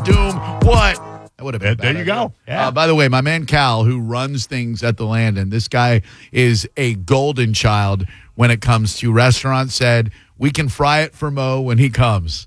Doom. What? That would have been There you go. Yeah. By the way, my man Cal, who runs things at the Landon, this guy is a golden child when it comes to restaurants, said we can fry it for Mo when he comes.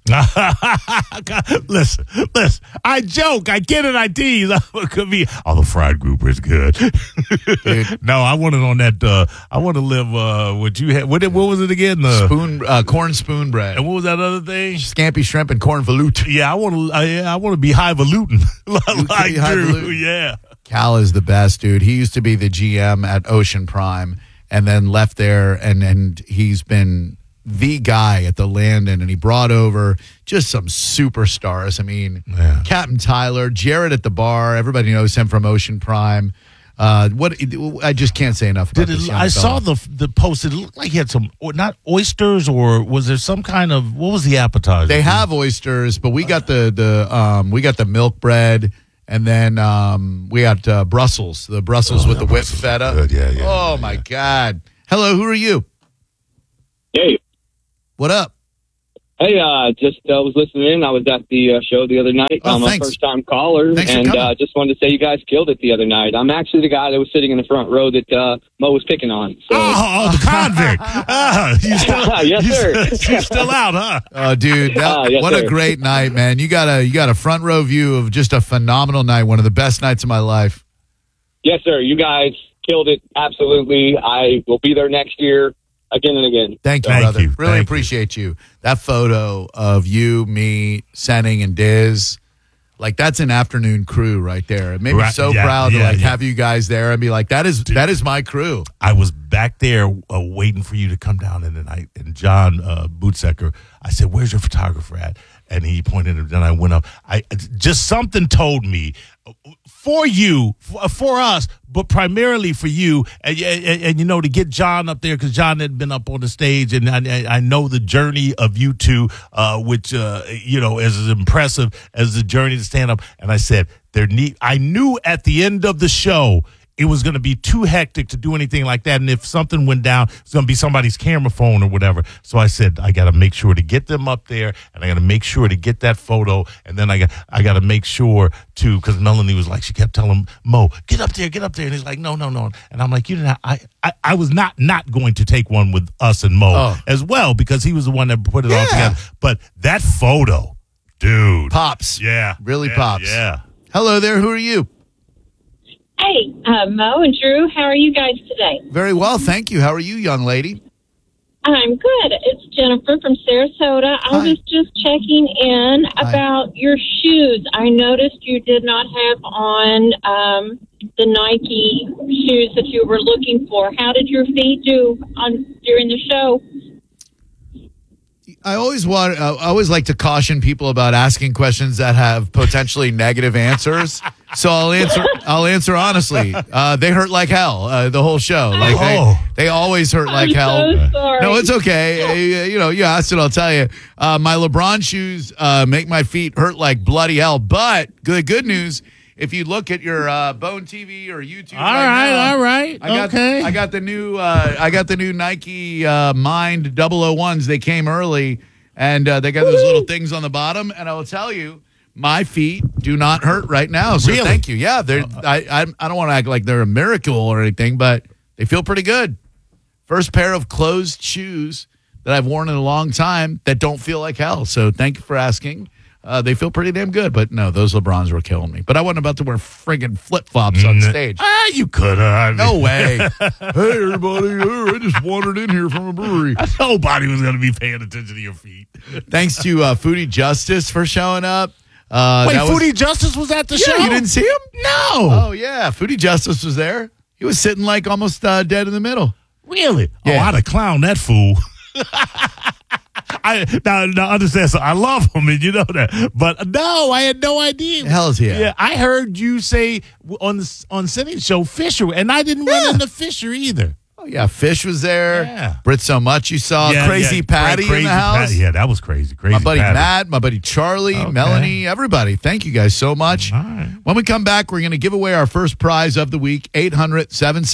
Listen. I joke. I get it. I tease. It could be, the fried grouper is good. No, I want it on that. I want to live what you had. What was it again? Corn spoon bread. And what was that other thing? Scampi shrimp and corn veloute. Yeah, I want to be highfalutin. like Drew. Yeah. Cal is the best, dude. He used to be the GM at Ocean Prime and then left there, and he's been the guy at the Landon, and he brought over just some superstars. I mean, Captain Tyler, Jared at the bar. Everybody knows him from Ocean Prime. I just can't say enough about this young I fella. saw the post. It looked like he had some, not oysters, or was there some kind of, what was the appetizer? They have oysters, but we got the milk bread. And then we got Brussels, the Brussels with the whipped feta. Good. Yeah. Oh, my God. Hello, who are you? Hey. What up? Hey, just was listening in. I was at the show the other night. Oh, I'm thanks. a first-time caller, Thanks for and coming. just wanted to say you guys killed it the other night. I'm actually the guy that was sitting in the front row that Mo was picking on. So. The convict. Yes, sir. You're still out, huh? Oh, dude, Yes, what sir. a great night, man. You got a front row view of just a phenomenal night, one of the best nights of my life. Yes, sir. You guys killed it. Absolutely. I will be there next year again and again. Thank you, Thank brother. you. Really Thank appreciate you. That photo of you, me, Senning, and Diz, like that's an afternoon crew right there. It made me Right, so yeah, proud to yeah, yeah. have you guys there and be like, that is my crew. I was back there waiting for you to come down in the night. And John Bootsecker, I said, "Where's your photographer at?" And he pointed, and then I went up. Just something told me, for you, for us, but primarily for you, and to get John up there, because John had been up on the stage, and I know the journey of you two, which is as impressive as the journey to stand up. And I said, I knew at the end of the show it was going to be too hectic to do anything like that. And if something went down, it's going to be somebody's camera phone or whatever. So I said, I got to make sure to get them up there, and I got to make sure to get that photo. And then I got to make sure to, because Melanie was like, she kept telling Mo, get up there. And he's like, no. And I'm like, I was not going to take one with us and Mo as well, because he was the one that put it all together. But that photo, dude. Pops. Yeah. Really pops. Yeah. Hello there. Who are you? Hey, Mo and Drew, how are you guys today? Very well, thank you. How are you, young lady? I'm good. It's Jennifer from Sarasota. I Hi. was just checking in about your shoes. I noticed you did not have on the Nike shoes that you were looking for. How did your feet do during the show? I always like to caution people about asking questions that have potentially negative answers. So I'll answer honestly. They hurt like hell. The whole show, they always hurt like hell. I'm so sorry. No, it's okay. You asked it. I'll tell you. My LeBron shoes make my feet hurt like bloody hell. But the good news, if you look at your Bone TV or YouTube, All right. I got the new Nike Mind 001s. They came early, and they got those little things on the bottom. And I will tell you, my feet do not hurt right now. So Really? thank you. Yeah, I don't want to act like they're a miracle or anything, but they feel pretty good. First pair of closed shoes that I've worn in a long time that don't feel like hell. So thank you for asking. They feel pretty damn good, but no, those LeBrons were killing me. But I wasn't about to wear friggin' flip-flops on stage. You could have. No way. Hey, everybody. I just wandered in here from a brewery. Nobody was going to be paying attention to your feet. Thanks to Foodie Justice for showing up. Wait, Foodie Justice was at the show? You didn't see him? No. Oh, yeah. Foodie Justice was there. He was sitting like almost dead in the middle. Really? Yeah. Oh, I'd have clowned that fool. Now understand, so I love him, and you know that. But no, I had no idea. The hell is he at? Yeah, I heard you say on Cindy's show Fisher, and I didn't run into Fisher either. Oh, yeah. Fish was there. Yeah. Brit So Much you saw. Crazy Patty in the house. Patty. Yeah, that was crazy. Crazy My buddy Patty. Matt, my buddy Charlie, Okay. Melanie, everybody. Thank you guys so much. All right. When we come back, we're going to give away our first prize of the week,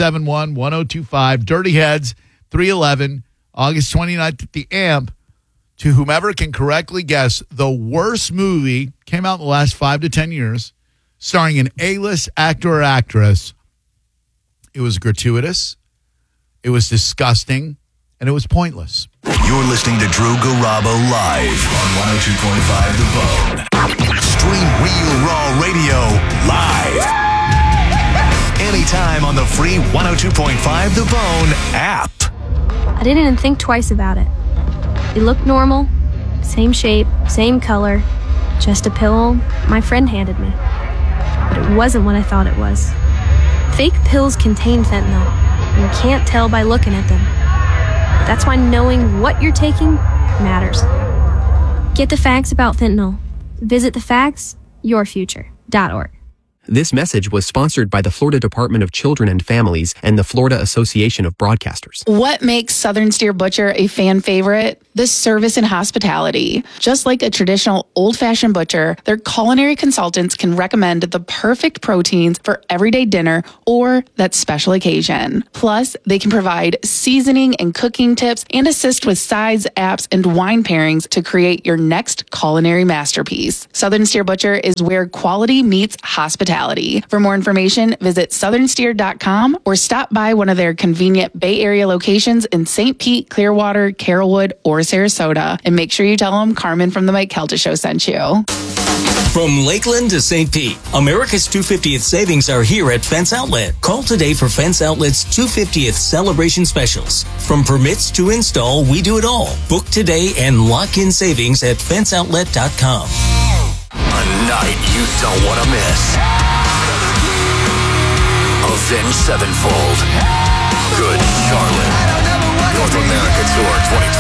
800-771-1025, Dirty Heads, 311, August 29th at the AMP. to whomever can correctly guess the worst movie came out in the last 5 to 10 years, starring an A-list actor or actress. It was gratuitous, it was disgusting, and it was pointless. You're listening to Drew Garabo live on 102.5 The Bone. Stream Real Raw Radio live. Anytime on the free 102.5 The Bone app. I didn't even think twice about it. It looked normal, same shape, same color, just a pill my friend handed me. But it wasn't what I thought it was. Fake pills contain fentanyl, and you can't tell by looking at them. That's why knowing what you're taking matters. Get the facts about fentanyl. Visit thefactsyourfuture.org. This message was sponsored by the Florida Department of Children and Families and the Florida Association of Broadcasters. What makes Southern Steer Butcher a fan favorite? The service and hospitality. Just like a traditional old-fashioned butcher, their culinary consultants can recommend the perfect proteins for everyday dinner or that special occasion. Plus, they can provide seasoning and cooking tips and assist with sides, apps, and wine pairings to create your next culinary masterpiece. Southern Steer Butcher is where quality meets hospitality. For more information, visit southernsteer.com or stop by one of their convenient Bay Area locations in St. Pete, Clearwater, Carrollwood, or Sarasota. And make sure you tell them Carmen from the Mike Kelta Show sent you. From Lakeland to St. Pete, America's 250th savings are here at Fence Outlet. Call today for Fence Outlet's 250th celebration specials. From permits to install, we do it all. Book today and lock in savings at fenceoutlet.com. A night you don't want to miss. Avenged Sevenfold. Good Charlotte. North America Tour 2020.